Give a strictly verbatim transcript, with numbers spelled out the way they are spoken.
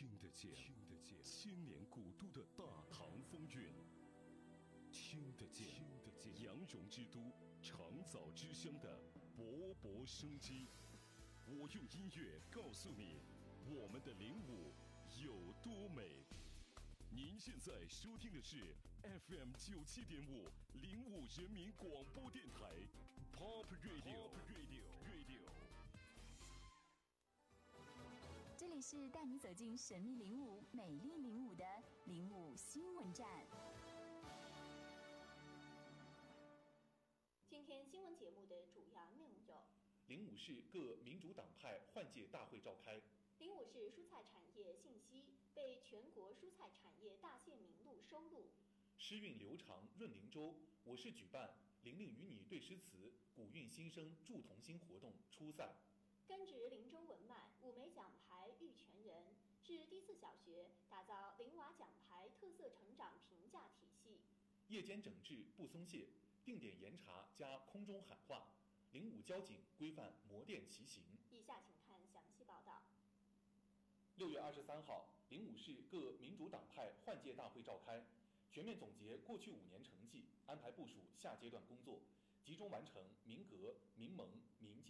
听得见，听得见千年古都的大唐风韵，听得见，听得见羊绒之都长枣之乡的勃勃生机。我用音乐告诉你，我们的灵武有多美。您现在收听的是 F M 九七点五灵武人民广播电台 Pop Radio Radio Radio。 这里是带你走进神秘灵武、美丽灵武的灵武新闻站。 今天新闻节目的主要内容有： 灵武市各民主党派换届大会召开； 灵武市蔬菜产业信息被全国蔬菜产业大县名录收录； 诗韵流长润灵州，我市举办“玲玲与你”对诗词古韵新生助同心活动初赛。 根植灵州文脉五枚奖牌育全人，是第四小学打造灵娃奖牌特色成长评价体系。 夜间整治不松懈，定点严查加空中喊话，灵武交警规范摩电骑行。 以下请看详细报道。 六月二十三号，灵武市各民主党派换届大会召开，全面总结过去五年成绩，安排部署下阶段工作，集中完成民革、民盟、民建